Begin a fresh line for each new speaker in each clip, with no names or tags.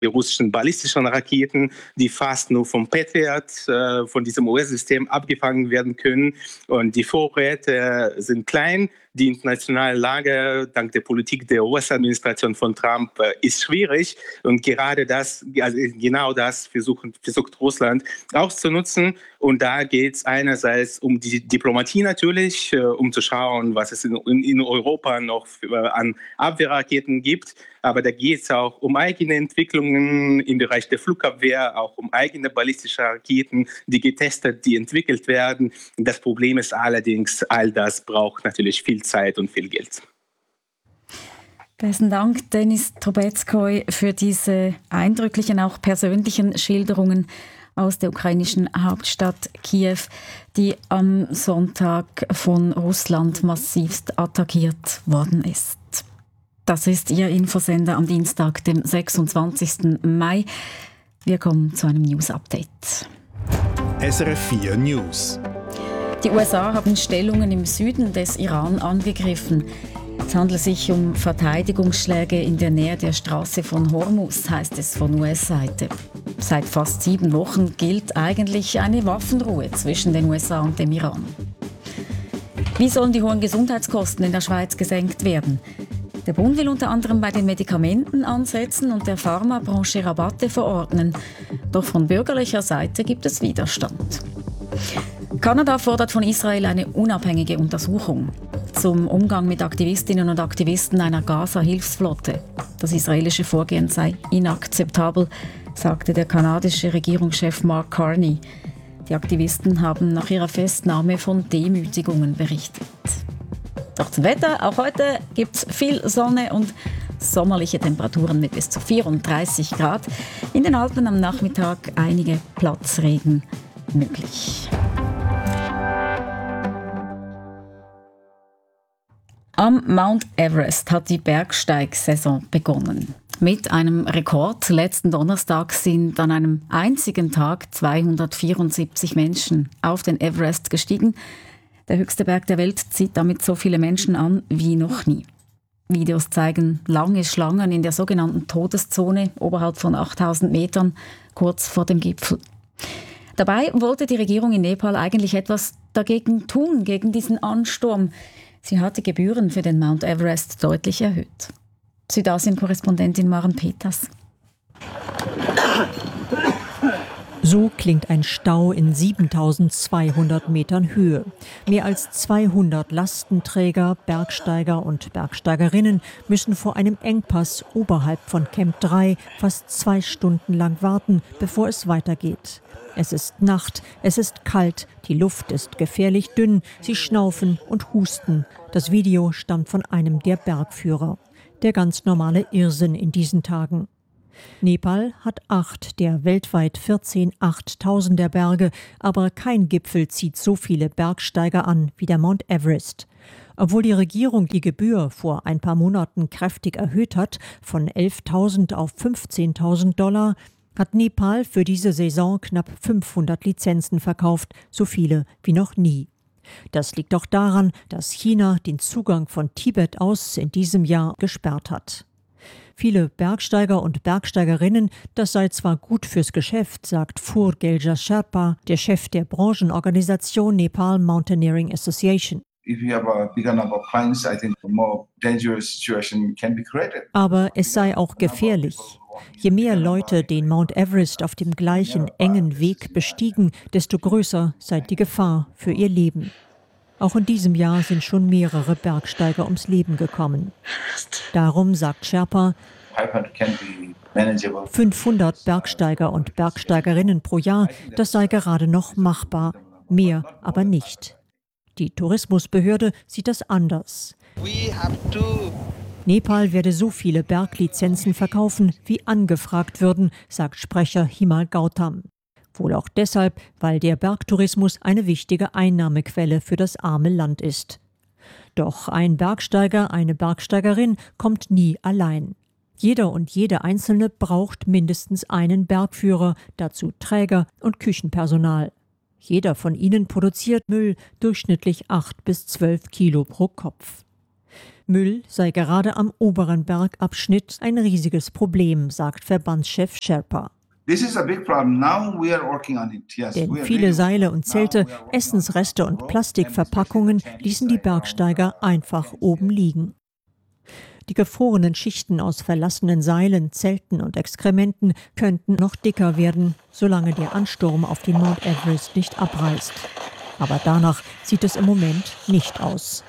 die russischen ballistischen Raketen, die fast nur vom Patriot, von diesem US-System abgefangen werden können. Und die Vorräte sind klein. Die internationale Lage dank der Politik der US-Administration von Trump ist schwierig. Und gerade das, also genau das versucht Russland auszunutzen. Und da geht es einerseits um die Diplomatie natürlich, um zu schauen, was es in Europa noch an Abwehrraketen gibt. Aber da geht es auch um eigene Entwicklungen im Bereich der Flugabwehr, auch um eigene ballistische Raketen, die getestet, die entwickelt werden. Das Problem ist allerdings, all das braucht natürlich viel Zeit und viel Geld.
Besten Dank, Denis Trubetskoy, für diese eindrücklichen, auch persönlichen Schilderungen aus der ukrainischen Hauptstadt Kiew, die am Sonntag von Russland massivst attackiert worden ist. Das ist Ihr Infosender am Dienstag, dem 26. Mai. Wir kommen zu einem News-Update.
SRF 4 News.
Die USA haben Stellungen im Süden des Iran angegriffen. Es handelt sich um Verteidigungsschläge in der Nähe der Straße von Hormuz, heißt es von US-Seite. Seit fast 7 Wochen gilt eigentlich eine Waffenruhe zwischen den USA und dem Iran. Wie sollen die hohen Gesundheitskosten in der Schweiz gesenkt werden? Der Bund will unter anderem bei den Medikamenten ansetzen und der Pharmabranche Rabatte verordnen. Doch von bürgerlicher Seite gibt es Widerstand. Kanada fordert von Israel eine unabhängige Untersuchung zum Umgang mit Aktivistinnen und Aktivisten einer Gaza-Hilfsflotte. Das israelische Vorgehen sei inakzeptabel, sagte der kanadische Regierungschef Mark Carney. Die Aktivisten haben nach ihrer Festnahme von Demütigungen berichtet. Doch zum Wetter, auch heute gibt es viel Sonne und sommerliche Temperaturen mit bis zu 34 Grad. In den Alpen am Nachmittag einige Platzregen möglich. Am Mount Everest hat die Bergsteigsaison begonnen. Mit einem Rekord letzten Donnerstag sind an einem einzigen Tag 274 Menschen auf den Everest gestiegen. Der höchste Berg der Welt zieht damit so viele Menschen an wie noch nie. Videos zeigen lange Schlangen in der sogenannten Todeszone oberhalb von 8000 Metern, kurz vor dem Gipfel. Dabei wollte die Regierung in Nepal eigentlich etwas dagegen tun, gegen diesen Ansturm. Sie hat die Gebühren für den Mount Everest deutlich erhöht. Südasien-Korrespondentin Maren Peters.
So klingt ein Stau in 7200 Metern Höhe. Mehr als 200 Lastenträger, Bergsteiger und Bergsteigerinnen müssen vor einem Engpass oberhalb von Camp 3 fast 2 Stunden lang warten, bevor es weitergeht. Es ist Nacht, es ist kalt, die Luft ist gefährlich dünn, sie schnaufen und husten. Das Video stammt von einem der Bergführer. Der ganz normale Irrsinn in diesen Tagen. Nepal hat 8 der weltweit 14 8000er Berge, aber kein Gipfel zieht so viele Bergsteiger an wie der Mount Everest. Obwohl die Regierung die Gebühr vor ein paar Monaten kräftig erhöht hat, von 11.000 auf 15.000 $, hat Nepal für diese Saison knapp 500 Lizenzen verkauft, so viele wie noch nie. Das liegt auch daran, dass China den Zugang von Tibet aus in diesem Jahr gesperrt hat. Viele Bergsteiger und Bergsteigerinnen, das sei zwar gut fürs Geschäft, sagt Phur Gelja Sherpa, der Chef der Branchenorganisation Nepal Mountaineering Association. Aber es sei auch gefährlich. Je mehr Leute den Mount Everest auf dem gleichen engen Weg bestiegen, desto größer sei die Gefahr für ihr Leben. Auch in diesem Jahr sind schon mehrere Bergsteiger ums Leben gekommen. Darum, sagt Sherpa, 500 Bergsteiger und Bergsteigerinnen pro Jahr, das sei gerade noch machbar, mehr aber nicht. Die Tourismusbehörde sieht das anders. Nepal werde so viele Berglizenzen verkaufen, wie angefragt würden, sagt Sprecher Himal Gautam. Wohl auch deshalb, weil der Bergtourismus eine wichtige Einnahmequelle für das arme Land ist. Doch ein Bergsteiger, eine Bergsteigerin kommt nie allein. Jeder und jede Einzelne braucht mindestens einen Bergführer, dazu Träger und Küchenpersonal. Jeder von ihnen produziert Müll, durchschnittlich 8 bis 12 Kilo pro Kopf. Müll sei gerade am oberen Bergabschnitt ein riesiges Problem, sagt Verbandschef Sherpa. Denn viele Seile und Zelte, Essensreste und Plastikverpackungen ließen die Bergsteiger einfach oben liegen. Die gefrorenen Schichten aus verlassenen Seilen, Zelten und Exkrementen könnten noch dicker werden, solange der Ansturm auf den Mount Everest nicht abreißt. Aber danach sieht es im Moment nicht aus.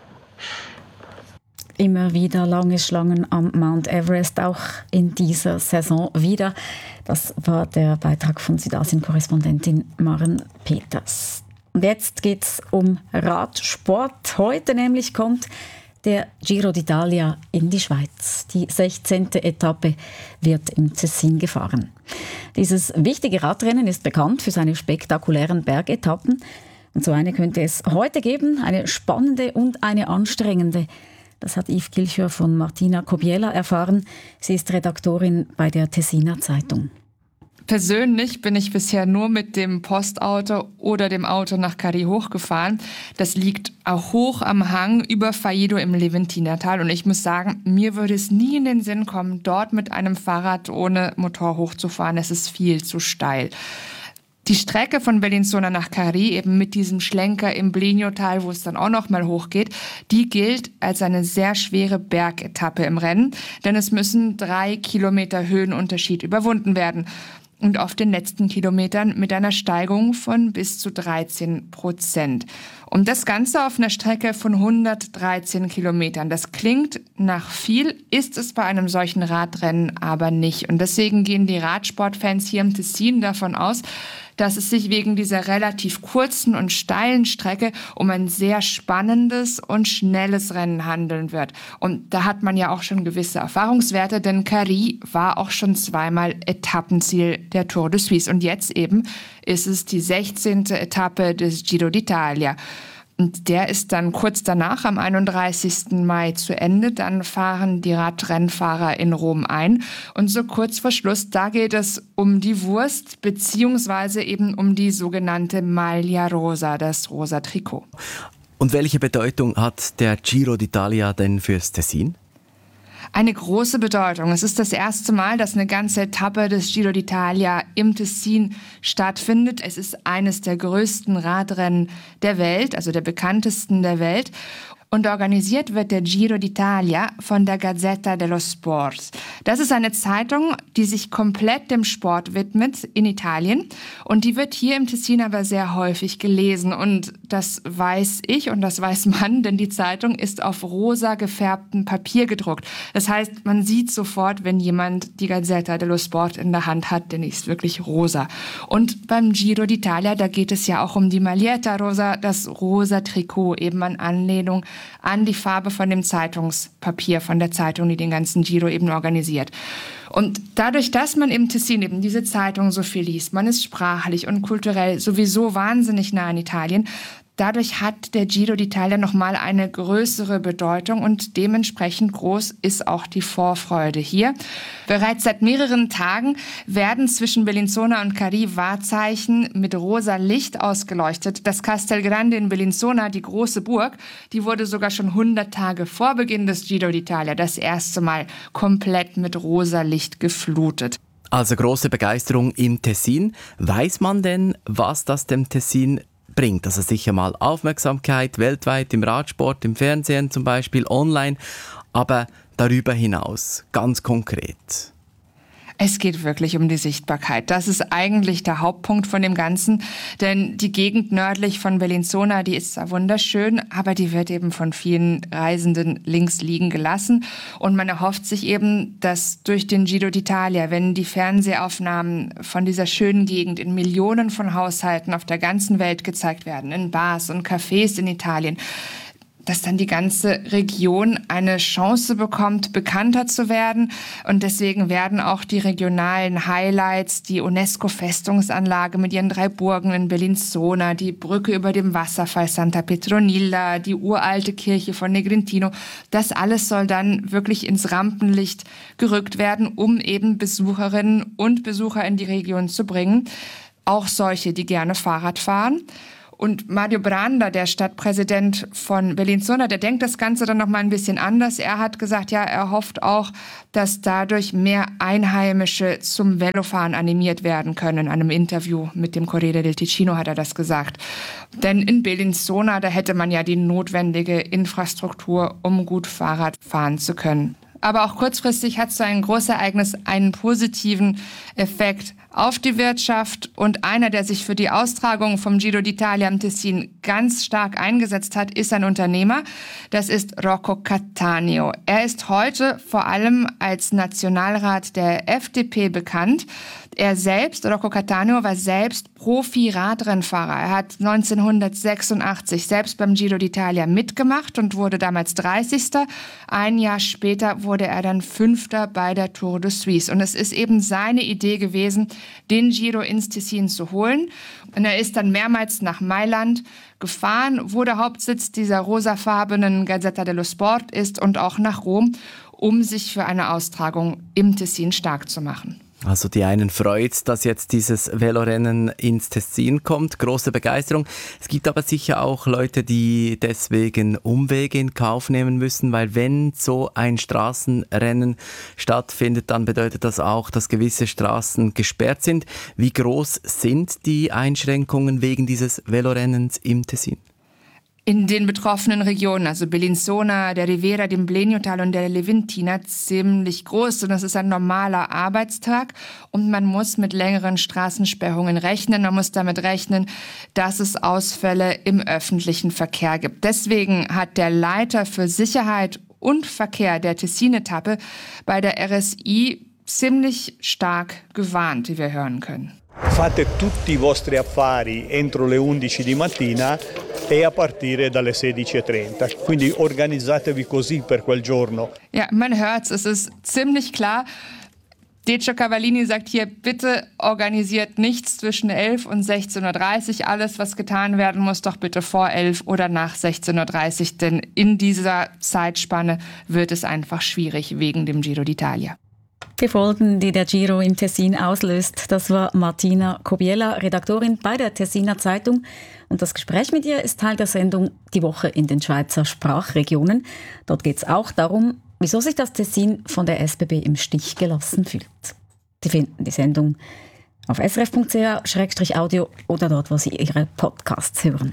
Immer wieder lange Schlangen am Mount Everest, auch in dieser Saison wieder. Das war der Beitrag von Südasien-Korrespondentin Maren Peters. Und jetzt geht es um Radsport. Heute nämlich kommt der Giro d'Italia in die Schweiz. Die 16. Etappe wird im Tessin gefahren. Dieses wichtige Radrennen ist bekannt für seine spektakulären Bergetappen. Und so eine könnte es heute geben, eine spannende und eine anstrengende. Das hat Yves Kilchur von Martina Kobiela erfahren. Sie ist Redaktorin bei der Tessiner Zeitung.
Persönlich bin ich bisher nur mit dem Postauto oder dem Auto nach Cari hochgefahren. Das liegt auch hoch am Hang über Faido im Leventinertal. Und ich muss sagen, mir würde es nie in den Sinn kommen, dort mit einem Fahrrad ohne Motor hochzufahren. Es ist viel zu steil. Die Strecke von Bellinzona nach Cari, eben mit diesem Schlenker im Bleniotal, wo es dann auch noch mal hochgeht, die gilt als eine sehr schwere Bergetappe im Rennen, denn es müssen 3 Kilometer Höhenunterschied überwunden werden. Und auf den letzten Kilometern mit einer Steigung von bis zu 13%. Und das Ganze auf einer Strecke von 113 Kilometern. Das klingt nach viel, ist es bei einem solchen Radrennen aber nicht. Und deswegen gehen die Radsportfans hier im Tessin davon aus, dass es sich wegen dieser relativ kurzen und steilen Strecke um ein sehr spannendes und schnelles Rennen handeln wird. Und da hat man ja auch schon gewisse Erfahrungswerte, denn Cari war auch schon zweimal Etappenziel der Tour de Suisse. Und jetzt eben ist es die 16. Etappe des Giro d'Italia. Und der ist dann kurz danach, am 31. Mai zu Ende. Dann fahren die Radrennfahrer in Rom ein. Und so kurz vor Schluss, da geht es um die Wurst, beziehungsweise eben um die sogenannte Maglia Rosa, das rosa Trikot.
Und welche Bedeutung hat der Giro d'Italia denn fürs Tessin?
Eine große Bedeutung. Es ist das erste Mal, dass eine ganze Etappe des Giro d'Italia im Tessin stattfindet. Es ist eines der größten Radrennen der Welt, also der bekanntesten der Welt. Und organisiert wird der Giro d'Italia von der Gazzetta dello Sport. Das ist eine Zeitung, die sich komplett dem Sport widmet in Italien. Und die wird hier im Tessin aber sehr häufig gelesen. Und das weiß ich und das weiß man, denn die Zeitung ist auf rosa gefärbtem Papier gedruckt. Das heißt, man sieht sofort, wenn jemand die Gazzetta dello Sport in der Hand hat, denn die ist wirklich rosa. Und beim Giro d'Italia, da geht es ja auch um die Maglietta Rosa, das rosa Trikot, eben an Anlehnung an die Farbe von dem Zeitungspapier, von der Zeitung, die den ganzen Giro eben organisiert. Und dadurch, dass man im Tessin eben diese Zeitung so viel liest, man ist sprachlich und kulturell sowieso wahnsinnig nah in Italien, dadurch hat der Giro d'Italia nochmal eine größere Bedeutung und dementsprechend groß ist auch die Vorfreude hier. Bereits seit mehreren Tagen werden zwischen Bellinzona und Cari Wahrzeichen mit rosa Licht ausgeleuchtet. Das Castel Grande in Bellinzona, die große Burg, die wurde sogar schon 100 Tage vor Beginn des Giro d'Italia das erste Mal komplett mit rosa Licht geflutet.
Also große Begeisterung im Tessin. Weiß man denn, was das dem Tessin bringt? Also sicher mal Aufmerksamkeit weltweit im Radsport, im Fernsehen zum Beispiel, online, aber darüber hinaus, ganz konkret.
Es geht wirklich um die Sichtbarkeit. Das ist eigentlich der Hauptpunkt von dem Ganzen, denn die Gegend nördlich von Bellinzona, die ist zwar wunderschön, aber die wird eben von vielen Reisenden links liegen gelassen und man erhofft sich eben, dass durch den Giro d'Italia, wenn die Fernsehaufnahmen von dieser schönen Gegend in Millionen von Haushalten auf der ganzen Welt gezeigt werden, in Bars und Cafés in Italien, dass dann die ganze Region eine Chance bekommt, bekannter zu werden. Und deswegen werden auch die regionalen Highlights, die UNESCO-Festungsanlage mit ihren 3 Burgen in Bellinzona, die Brücke über dem Wasserfall Santa Petronilla, die uralte Kirche von Negrintino, das alles soll dann wirklich ins Rampenlicht gerückt werden, um eben Besucherinnen und Besucher in die Region zu bringen. Auch solche, die gerne Fahrrad fahren. Und Mario Branda, der Stadtpräsident von Bellinzona, der denkt das Ganze dann noch mal ein bisschen anders. Er hat gesagt, ja, er hofft auch, dass dadurch mehr Einheimische zum Velofahren animiert werden können. In einem Interview mit dem Corriere del Ticino hat er das gesagt. Denn in Bellinzona, da hätte man ja die notwendige Infrastruktur, um gut Fahrrad fahren zu können. Aber auch kurzfristig hat so ein Großereignis einen positiven Effekt auf die Wirtschaft. Und einer, der sich für die Austragung vom Giro d'Italia im Tessin ganz stark eingesetzt hat, ist ein Unternehmer. Das ist Rocco Cattaneo. Er ist heute vor allem als Nationalrat der FDP bekannt. Er selbst, Rocco Cattaneo, war selbst Profi-Radrennfahrer. Er hat 1986 selbst beim Giro d'Italia mitgemacht und wurde damals 30. Ein Jahr später wurde er dann 5. bei der Tour de Suisse. Und es ist eben seine Idee gewesen, den Giro ins Tessin zu holen. Und er ist dann mehrmals nach Mailand gefahren, wo der Hauptsitz dieser rosafarbenen Gazzetta dello Sport ist, und auch nach Rom, um sich für eine Austragung im Tessin stark zu machen.
Also die einen freut, dass jetzt dieses Velorennen ins Tessin kommt. Große Begeisterung. Es gibt aber sicher auch Leute, die deswegen Umwege in Kauf nehmen müssen, weil wenn so ein Straßenrennen stattfindet, dann bedeutet das auch, dass gewisse Straßen gesperrt sind. Wie groß sind die Einschränkungen wegen dieses Velorennens im Tessin?
In den betroffenen Regionen, also Bellinzona, der Rivera, dem Bleniotal und der Leventina, ziemlich groß. Und das ist ein normaler Arbeitstag. Und man muss mit längeren Straßensperrungen rechnen. Man muss damit rechnen, dass es Ausfälle im öffentlichen Verkehr gibt. Deswegen hat der Leiter für Sicherheit und Verkehr der Tessin-Etappe bei der RSI ziemlich stark gewarnt, wie wir hören können.
Fate tutti i vostri affari entro le 11 di mattina e a partire dalle 16:30. Quindi organizzatevi così per quel giorno.
Ja, man hört's, es ist ziemlich klar. Decio Cavallini sagt hier, bitte organisiert nichts zwischen 11 und 16:30 Uhr. Alles, was getan werden muss, doch bitte vor 11 oder nach 16:30 Uhr. Denn in dieser Zeitspanne wird es einfach schwierig wegen dem Giro d'Italia.
Die Folgen, die der Giro im Tessin auslöst, das war Martina Kobiela, Redaktorin bei der Tessiner Zeitung. Und das Gespräch mit ihr ist Teil der Sendung «Die Woche in den Schweizer Sprachregionen». Dort geht es auch darum, wieso sich das Tessin von der SBB im Stich gelassen fühlt. Sie finden die Sendung auf srf.ch/audio oder dort, wo Sie Ihre Podcasts hören.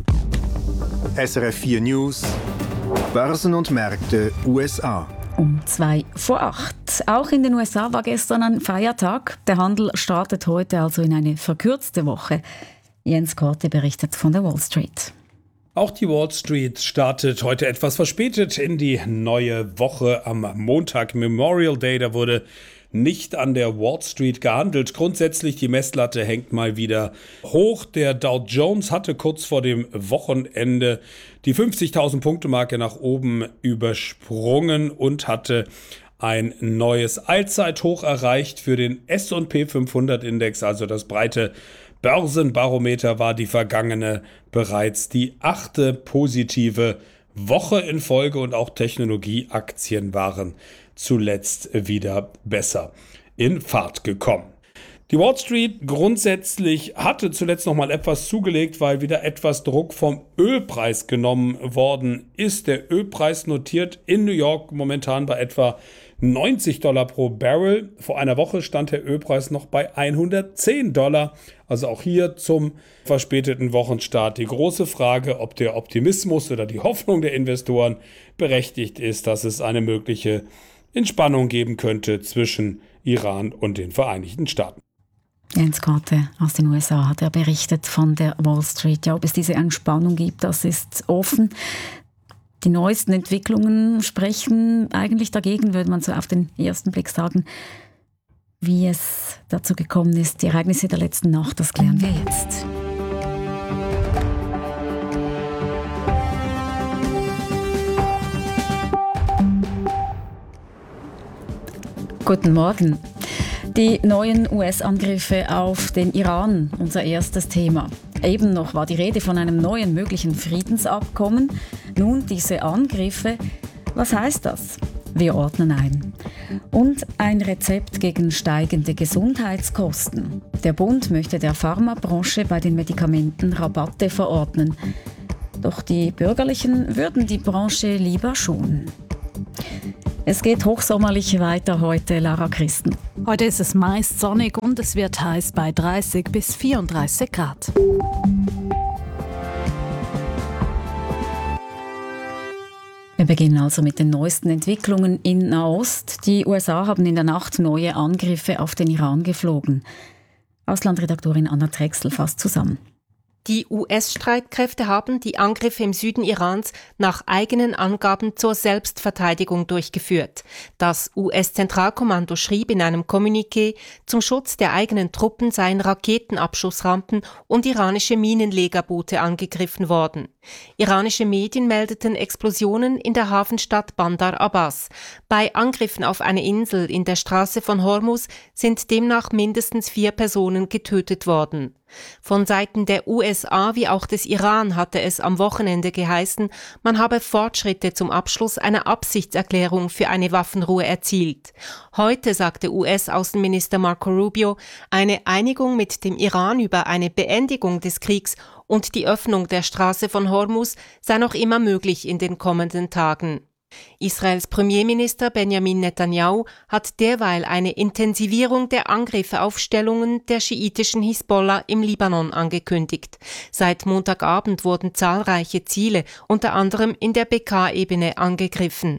SRF 4 News, Börsen und Märkte USA.
Um 7:02. Auch in den USA war gestern ein Feiertag. Der Handel startet heute also in eine verkürzte Woche. Jens Korte berichtet von der Wall Street.
Auch die Wall Street startet heute etwas verspätet in die neue Woche. Am Montag, Memorial Day, da wurde nicht an der Wall Street gehandelt. Grundsätzlich, die Messlatte hängt mal wieder hoch. Der Dow Jones hatte kurz vor dem Wochenende die 50.000-Punkte-Marke nach oben übersprungen und hatte ein neues Allzeithoch erreicht für den S&P 500-Index, also das breite Börsenbarometer, war die vergangene bereits die 8. positive Woche in Folge und auch Technologieaktien waren zuletzt wieder besser in Fahrt gekommen. Die Wall Street grundsätzlich hatte zuletzt noch mal etwas zugelegt, weil wieder etwas Druck vom Ölpreis genommen worden ist. Der Ölpreis notiert in New York momentan bei etwa $90 pro Barrel. Vor einer Woche stand der Ölpreis noch bei $110. Also auch hier zum verspäteten Wochenstart die große Frage, ob der Optimismus oder die Hoffnung der Investoren berechtigt ist, dass es eine mögliche Entspannung geben könnte zwischen Iran und den Vereinigten Staaten.
Jens Korte aus den USA hat berichtet von der Wall Street. Ja, ob es diese Entspannung gibt, das ist offen. Die neuesten Entwicklungen sprechen eigentlich dagegen, würde man so auf den ersten Blick sagen. Wie es dazu gekommen ist, die Ereignisse der letzten Nacht, das klären wir jetzt. Guten Morgen. Die neuen US-Angriffe auf den Iran, unser erstes Thema. Eben noch war die Rede von einem neuen möglichen Friedensabkommen. Nun diese Angriffe. Was heißt das? Wir ordnen ein. Und ein Rezept gegen steigende Gesundheitskosten. Der Bund möchte der Pharmabranche bei den Medikamenten Rabatte verordnen. Doch die Bürgerlichen würden die Branche lieber schonen. Es geht hochsommerlich weiter heute, Lara Christen.
Heute ist es meist sonnig und es wird heiß bei 30 bis 34 Grad.
Wir beginnen also mit den neuesten Entwicklungen in Nahost. Die USA haben in der Nacht neue Angriffe auf den Iran geflogen. Auslandredaktorin Anna Drechsel fasst zusammen.
Die US-Streitkräfte haben die Angriffe im Süden Irans nach eigenen Angaben zur Selbstverteidigung durchgeführt. Das US-Zentralkommando schrieb in einem Kommuniqué, zum Schutz der eigenen Truppen seien Raketenabschussrampen und iranische Minenlegerboote angegriffen worden. Iranische Medien meldeten Explosionen in der Hafenstadt Bandar Abbas. Bei Angriffen auf eine Insel in der Straße von Hormuz sind demnach mindestens 4 Personen getötet worden. Von Seiten der USA wie auch des Iran hatte es am Wochenende geheißen, man habe Fortschritte zum Abschluss einer Absichtserklärung für eine Waffenruhe erzielt. Heute sagte US-Außenminister Marco Rubio, eine Einigung mit dem Iran über eine Beendigung des Kriegs und die Öffnung der Straße von Hormuz sei noch immer möglich in den kommenden Tagen. Israels Premierminister Benjamin Netanyahu hat derweil eine Intensivierung der Angriffe auf Stellungen der schiitischen Hisbollah im Libanon angekündigt. Seit Montagabend wurden zahlreiche Ziele, unter anderem in der Bekaa-Ebene, angegriffen.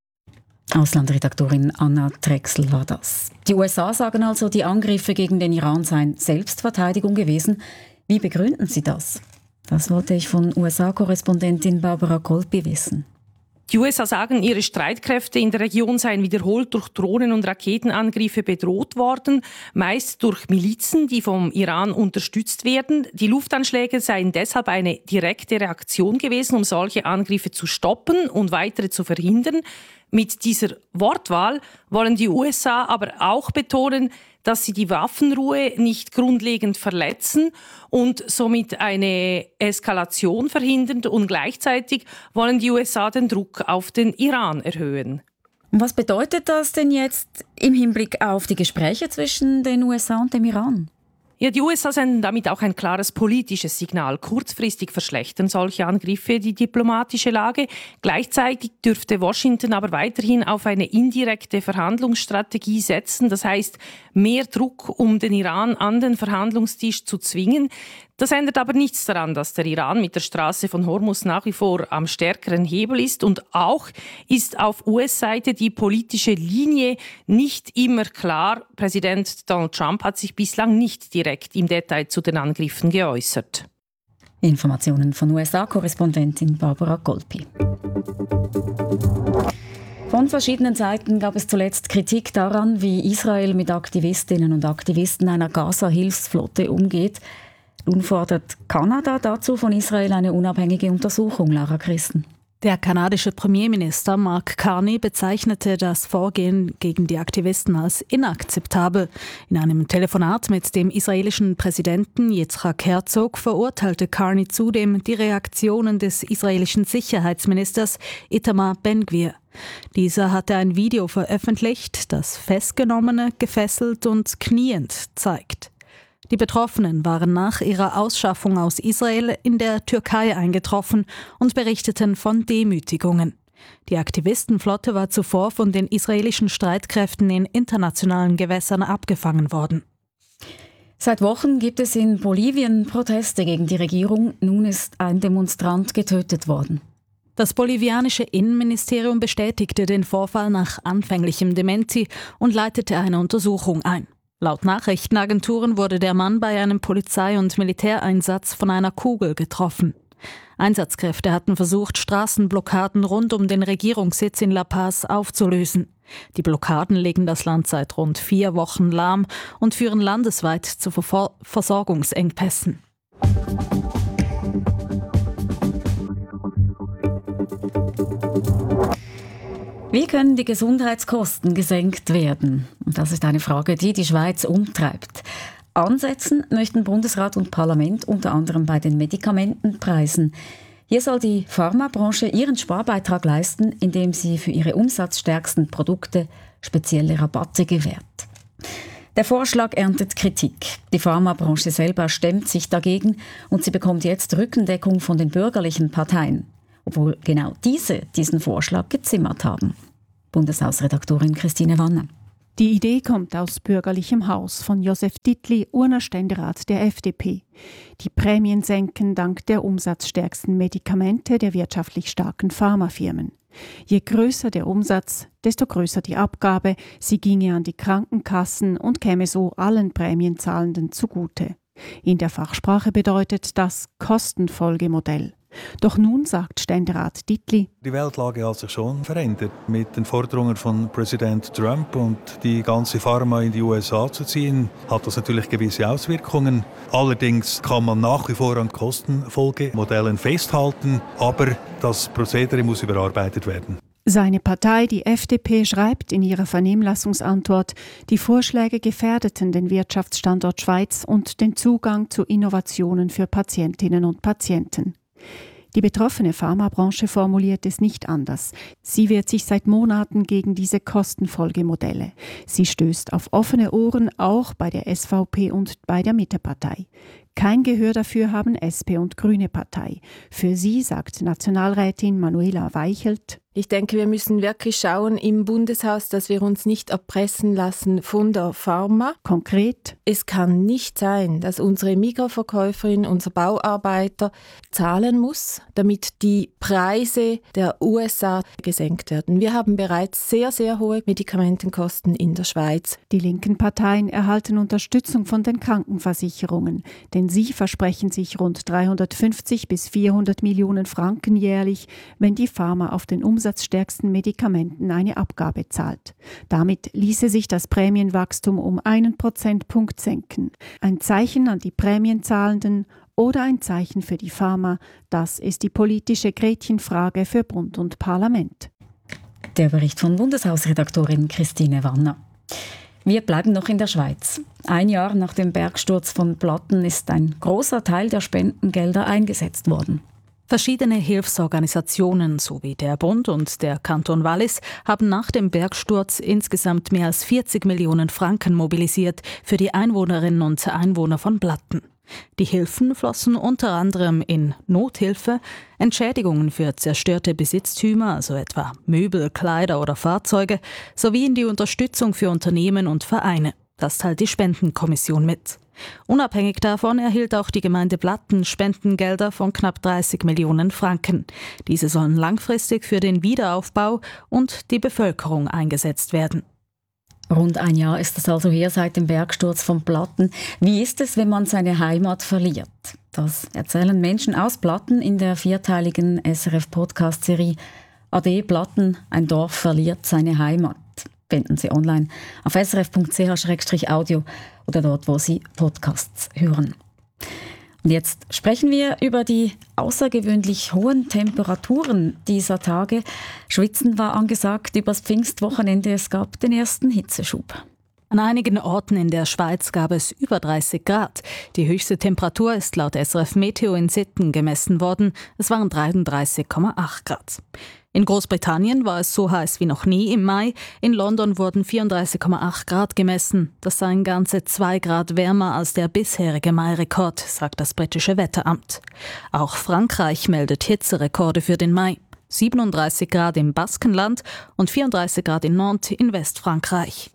Auslandredaktorin Anna Drechsel war das. Die USA sagen also, die Angriffe gegen den Iran seien Selbstverteidigung gewesen. Wie begründen Sie das? Das wollte ich von USA-Korrespondentin Barbara Kolpi wissen.
Die USA sagen, ihre Streitkräfte in der Region seien wiederholt durch Drohnen- und Raketenangriffe bedroht worden, meist durch Milizen, die vom Iran unterstützt werden. Die Luftanschläge seien deshalb eine direkte Reaktion gewesen, um solche Angriffe zu stoppen und weitere zu verhindern. Mit dieser Wortwahl wollen die USA aber auch betonen, dass sie die Waffenruhe nicht grundlegend verletzen und somit eine Eskalation verhindern, und gleichzeitig wollen die USA den Druck auf den Iran erhöhen.
Was bedeutet das denn jetzt im Hinblick auf die Gespräche zwischen den USA und dem Iran?
Ja, die USA senden damit auch ein klares politisches Signal. Kurzfristig verschlechtern solche Angriffe die diplomatische Lage. Gleichzeitig dürfte Washington aber weiterhin auf eine indirekte Verhandlungsstrategie setzen. Das heißt, mehr Druck, um den Iran an den Verhandlungstisch zu zwingen. Das ändert aber nichts daran, dass der Iran mit der Straße von Hormuz nach wie vor am stärkeren Hebel ist. Und auch ist auf US-Seite die politische Linie nicht immer klar. Präsident Donald Trump hat sich bislang nicht direkt im Detail zu den Angriffen geäußert.
Informationen von USA-Korrespondentin Barbara Kolpi. Von verschiedenen Seiten gab es zuletzt Kritik daran, wie Israel mit Aktivistinnen und Aktivisten einer Gaza-Hilfsflotte umgeht. Nun fordert Kanada dazu von Israel eine unabhängige Untersuchung, Lara Christen.
Der kanadische Premierminister Mark Carney bezeichnete das Vorgehen gegen die Aktivisten als inakzeptabel. In einem Telefonat mit dem israelischen Präsidenten Yitzhak Herzog verurteilte Carney zudem die Reaktionen des israelischen Sicherheitsministers Itamar Ben-Gvir. Dieser hatte ein Video veröffentlicht, das Festgenommene gefesselt und kniend zeigt. Die Betroffenen waren nach ihrer Ausschaffung aus Israel in der Türkei eingetroffen und berichteten von Demütigungen. Die Aktivistenflotte war zuvor von den israelischen Streitkräften in internationalen Gewässern abgefangen worden.
Seit Wochen gibt es in Bolivien Proteste gegen die Regierung. Nun ist ein Demonstrant getötet worden.
Das bolivianische Innenministerium bestätigte den Vorfall nach anfänglichem Dementi und leitete eine Untersuchung ein. Laut Nachrichtenagenturen wurde der Mann bei einem Polizei- und Militäreinsatz von einer Kugel getroffen. Einsatzkräfte hatten versucht, Straßenblockaden rund um den Regierungssitz in La Paz aufzulösen. Die Blockaden legen das Land seit rund 4 Wochen lahm und führen landesweit zu Versorgungsengpässen.
Wie können die Gesundheitskosten gesenkt werden? Und das ist eine Frage, die die Schweiz umtreibt. Ansetzen möchten Bundesrat und Parlament unter anderem bei den Medikamentenpreisen. Hier soll die Pharmabranche ihren Sparbeitrag leisten, indem sie für ihre umsatzstärksten Produkte spezielle Rabatte gewährt. Der Vorschlag erntet Kritik. Die Pharmabranche selber stemmt sich dagegen und sie bekommt jetzt Rückendeckung von den bürgerlichen Parteien, obwohl genau diese diesen Vorschlag gezimmert haben. Bundeshausredaktorin Christine Wanner.
Die Idee kommt aus bürgerlichem Haus von Josef Dittli, Urner Ständerat der FDP. Die Prämien senken dank der umsatzstärksten Medikamente der wirtschaftlich starken Pharmafirmen. Je größer der Umsatz, desto größer die Abgabe. Sie ginge an die Krankenkassen und käme so allen Prämienzahlenden zugute. In der Fachsprache bedeutet das Kostenfolgemodell. Doch nun sagt Ständerat Dittli:
Die Weltlage hat sich schon verändert. Mit den Forderungen von Präsident Trump und die ganze Pharma in die USA zu ziehen, hat das natürlich gewisse Auswirkungen. Allerdings kann man nach wie vor an Kostenfolgemodellen festhalten, aber das Prozedere muss überarbeitet werden.
Seine Partei, die FDP, schreibt in ihrer Vernehmlassungsantwort, die Vorschläge gefährdeten den Wirtschaftsstandort Schweiz und den Zugang zu Innovationen für Patientinnen und Patienten. Die betroffene Pharmabranche formuliert es nicht anders. Sie wehrt sich seit Monaten gegen diese Kostenfolgemodelle. Sie stößt auf offene Ohren, auch bei der SVP und bei der Mittepartei. Kein Gehör dafür haben SP und Grüne Partei. Für sie sagt Nationalrätin Manuela Weichelt:
Ich denke, wir müssen wirklich schauen im Bundeshaus, dass wir uns nicht erpressen lassen von der Pharma.
Konkret:
Es kann nicht sein, dass unsere Mikroverkäuferin, unser Bauarbeiter zahlen muss, damit die Preise der USA gesenkt werden. Wir haben bereits sehr, sehr hohe Medikamentenkosten in der Schweiz.
Die linken Parteien erhalten Unterstützung von den Krankenversicherungen, denn sie versprechen sich rund 350 bis 400 Millionen Franken jährlich, wenn die Pharma auf den umsatzstärksten Medikamenten eine Abgabe zahlt. Damit ließe sich das Prämienwachstum um 1 Prozentpunkt senken. Ein Zeichen an die Prämienzahlenden oder ein Zeichen für die Pharma, das ist die politische Gretchenfrage für Bund und Parlament.
Der Bericht von Bundeshausredaktorin Christine Wanner. Wir bleiben noch in der Schweiz. 1 Jahr nach dem Bergsturz von Platten ist ein großer Teil der Spendengelder eingesetzt worden.
Verschiedene Hilfsorganisationen sowie der Bund und der Kanton Wallis haben nach dem Bergsturz insgesamt mehr als 40 Millionen Franken mobilisiert für die Einwohnerinnen und Einwohner von Platten. Die Hilfen flossen unter anderem in Nothilfe, Entschädigungen für zerstörte Besitztümer, also etwa Möbel, Kleider oder Fahrzeuge, sowie in die Unterstützung für Unternehmen und Vereine. Das teilt die Spendenkommission mit. Unabhängig davon erhielt auch die Gemeinde Platten Spendengelder von knapp 30 Millionen Franken. Diese sollen langfristig für den Wiederaufbau und die Bevölkerung eingesetzt werden.
Rund 1 Jahr ist es also her seit dem Bergsturz von Platten. Wie ist es, wenn man seine Heimat verliert? Das erzählen Menschen aus Platten in der 4-teiligen SRF-Podcast-Serie «Ade Platten, ein Dorf verliert seine Heimat». Finden Sie online auf srf.ch/audio oder dort, wo Sie Podcasts hören. Und jetzt sprechen wir über die außergewöhnlich hohen Temperaturen dieser Tage. Schwitzen war angesagt übers Pfingstwochenende. Es gab den ersten Hitzeschub.
An einigen Orten in der Schweiz gab es über 30 Grad. Die höchste Temperatur ist laut SRF Meteo in Sitten gemessen worden. Es waren 33,8 Grad. In Großbritannien war es so heiß wie noch nie im Mai. In London wurden 34,8 Grad gemessen. Das seien ganze 2 Grad wärmer als der bisherige Mai-Rekord, sagt das britische Wetteramt. Auch Frankreich meldet Hitzerekorde für den Mai. 37 Grad im Baskenland und 34 Grad in Nantes in Westfrankreich.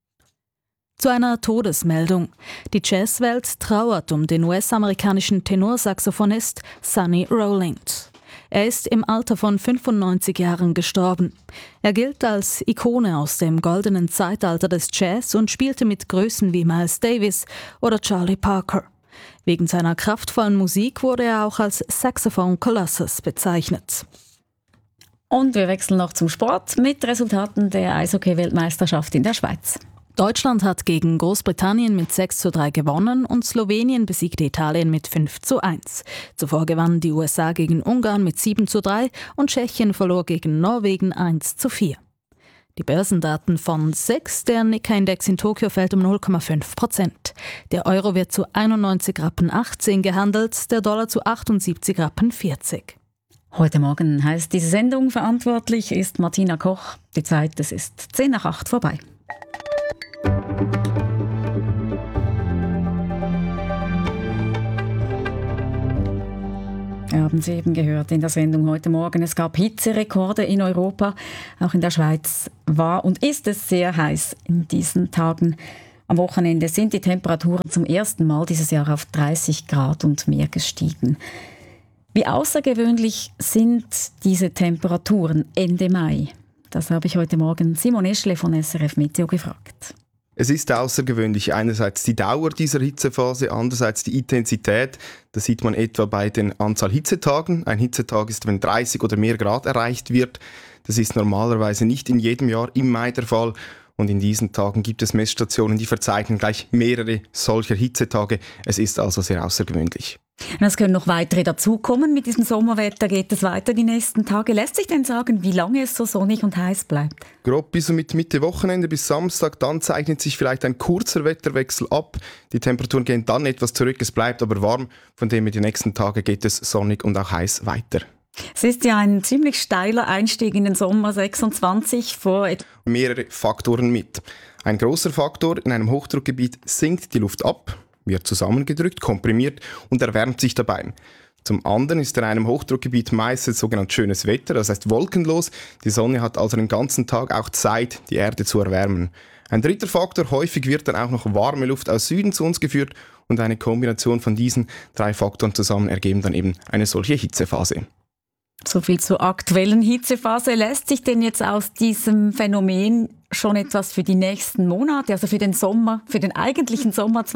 Zu einer Todesmeldung. Die Jazzwelt trauert um den US-amerikanischen Tenorsaxophonist Sonny Rollins. Er ist im Alter von 95 Jahren gestorben. Er gilt als Ikone aus dem goldenen Zeitalter des Jazz und spielte mit Größen wie Miles Davis oder Charlie Parker. Wegen seiner kraftvollen Musik wurde er auch als Saxophone Colossus bezeichnet.
Und wir wechseln noch zum Sport mit Resultaten der Eishockey-Weltmeisterschaft in der Schweiz.
Deutschland hat gegen Großbritannien mit 6:3 gewonnen und Slowenien besiegte Italien mit 5:1. Zuvor gewannen die USA gegen Ungarn mit 7:3 und Tschechien verlor gegen Norwegen 1:4. Die Börsendaten von SIX, der Nikkei-Index in Tokio fällt um 0,5%. Der Euro wird zu 91,18 Rappen gehandelt, der Dollar zu 78,40 Rappen.
Heute Morgen heißt diese Sendung, verantwortlich ist Martina Koch. Die Zeit, es ist 7:10 vorbei. Haben Sie eben gehört in der Sendung heute Morgen. Es gab Hitzerekorde in Europa. Auch in der Schweiz war und ist es sehr heiß in diesen Tagen. Am Wochenende sind die Temperaturen zum ersten Mal dieses Jahr auf 30 Grad und mehr gestiegen. Wie außergewöhnlich sind diese Temperaturen Ende Mai? Das habe ich heute Morgen Simon Eschle von SRF Meteo gefragt.
Es ist außergewöhnlich, einerseits die Dauer dieser Hitzephase, andererseits die Intensität. Das sieht man etwa bei den Anzahl Hitzetagen. Ein Hitzetag ist, wenn 30 oder mehr Grad erreicht wird. Das ist normalerweise nicht in jedem Jahr im Mai der Fall. Und in diesen Tagen gibt es Messstationen, die verzeichnen gleich mehrere solcher Hitzetage. Es ist also sehr außergewöhnlich.
Es können noch weitere dazukommen. Mit diesem Sommerwetter geht es weiter die nächsten Tage. Lässt sich denn sagen, wie lange es so sonnig und heiß bleibt?
Grob bis mit Mitte Wochenende bis Samstag, dann zeichnet sich vielleicht ein kurzer Wetterwechsel ab. Die Temperaturen gehen dann etwas zurück, es bleibt aber warm. Von dem her die nächsten Tage geht es sonnig und auch heiß weiter.
Es ist ja ein ziemlich steiler Einstieg in den Sommer 26 vor.
Mehrere Faktoren mit. Ein großer Faktor: in einem Hochdruckgebiet sinkt die Luft ab, wird zusammengedrückt, komprimiert und erwärmt sich dabei. Zum anderen ist in einem Hochdruckgebiet meistens sogenanntes schönes Wetter, das heißt wolkenlos. Die Sonne hat also den ganzen Tag auch Zeit, die Erde zu erwärmen. Ein dritter Faktor: häufig wird dann auch noch warme Luft aus Süden zu uns geführt und eine Kombination von diesen 3 Faktoren zusammen ergeben dann eben eine solche Hitzephase.
So viel zur aktuellen Hitzephase. Lässt sich denn jetzt aus diesem Phänomen schon etwas für die nächsten Monate, also für den Sommer, für den eigentlichen Sommer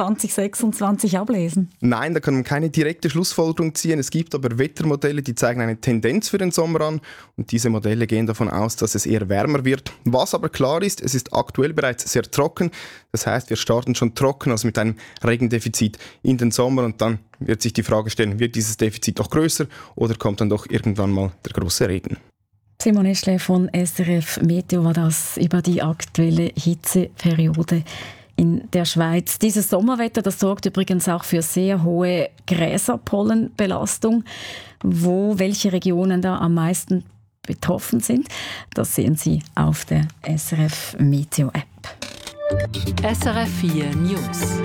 2026 ablesen?
Nein, da kann man keine direkte Schlussfolgerung ziehen. Es gibt aber Wettermodelle, die zeigen eine Tendenz für den Sommer an. Und diese Modelle gehen davon aus, dass es eher wärmer wird. Was aber klar ist, es ist aktuell bereits sehr trocken. Das heißt, wir starten schon trocken, also mit einem Regendefizit in den Sommer. Und dann wird sich die Frage stellen, wird dieses Defizit noch größer oder kommt dann doch irgendwann mal der große Regen?
Simon Eschle von SRF Meteo war das über die aktuelle Hitzeperiode in der Schweiz. Dieses Sommerwetter, das sorgt übrigens auch für sehr hohe Gräserpollenbelastung. Welche Regionen da am meisten betroffen sind, das sehen Sie auf der SRF Meteo App.
SRF 4 News.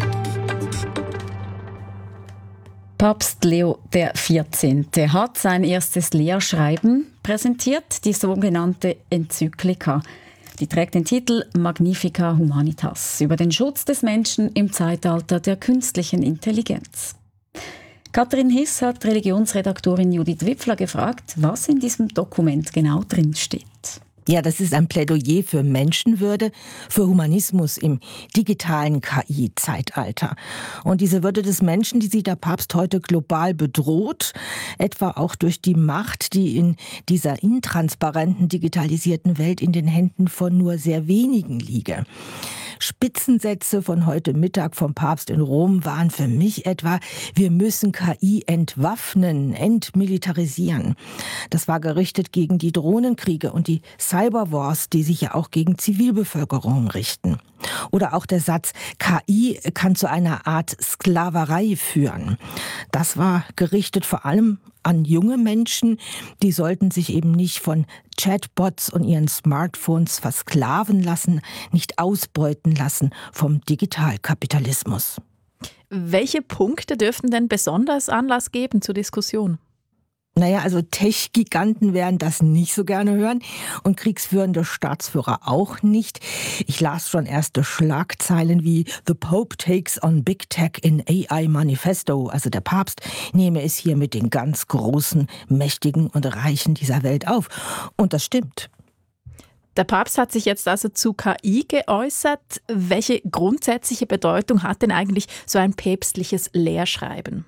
Papst Leo XIV. Hat sein erstes Lehrschreiben präsentiert, die sogenannte Enzyklika. Die trägt den Titel Magnifica Humanitas über den Schutz des Menschen im Zeitalter der künstlichen Intelligenz. Katrin Hiss hat Religionsredaktorin Judith Wipfler gefragt, was in diesem Dokument genau drin steht.
Ja, das ist ein Plädoyer für Menschenwürde, für Humanismus im digitalen KI-Zeitalter. Und diese Würde des Menschen, die sieht der Papst heute global bedroht, etwa auch durch die Macht, die in dieser intransparenten, digitalisierten Welt in den Händen von nur sehr wenigen liege. Spitzensätze von heute Mittag vom Papst in Rom waren für mich etwa: Wir müssen KI entwaffnen, entmilitarisieren. Das war gerichtet gegen die Drohnenkriege und die Cyberwars, die sich ja auch gegen Zivilbevölkerung richten. Oder auch der Satz, KI kann zu einer Art Sklaverei führen. Das war gerichtet vor allem an junge Menschen, die sollten sich eben nicht von Chatbots und ihren Smartphones versklaven lassen, nicht ausbeuten lassen vom Digitalkapitalismus.
Welche Punkte dürften denn besonders Anlass geben zur Diskussion?
Naja, also Tech-Giganten werden das nicht so gerne hören und kriegsführende Staatsführer auch nicht. Ich las schon erste Schlagzeilen wie "The Pope takes on Big Tech in AI Manifesto", also der Papst nehme es hier mit den ganz Großen, Mächtigen und Reichen dieser Welt auf. Und das stimmt.
Der Papst hat sich jetzt also zu KI geäußert. Welche grundsätzliche Bedeutung hat denn eigentlich so ein päpstliches Lehrschreiben?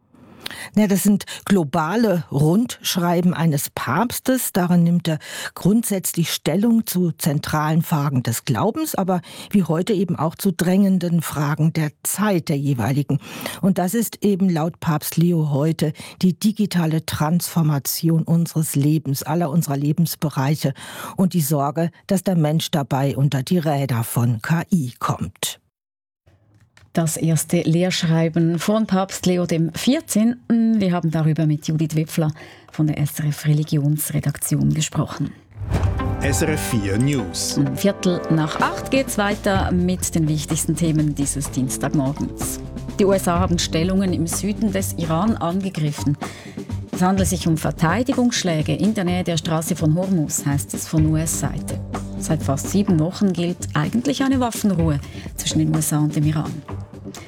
Ja, das sind globale Rundschreiben eines Papstes. Darin nimmt er grundsätzlich Stellung zu zentralen Fragen des Glaubens, aber wie heute eben auch zu drängenden Fragen der Zeit der jeweiligen. Und das ist eben laut Papst Leo heute die digitale Transformation unseres Lebens, aller unserer Lebensbereiche und die Sorge, dass der Mensch dabei unter die Räder von KI kommt.
Das erste Lehrschreiben von Papst Leo XIV. Wir haben darüber mit Judith Wipfler von der SRF Religionsredaktion gesprochen.
SRF 4 News.
7:45 geht es weiter mit den wichtigsten Themen dieses Dienstagmorgens. Die USA haben Stellungen im Süden des Iran angegriffen. Es handelt sich um Verteidigungsschläge in der Nähe der Straße von Hormuz, heißt es von US-Seite. Seit fast 7 Wochen gilt eigentlich eine Waffenruhe zwischen den USA und dem Iran.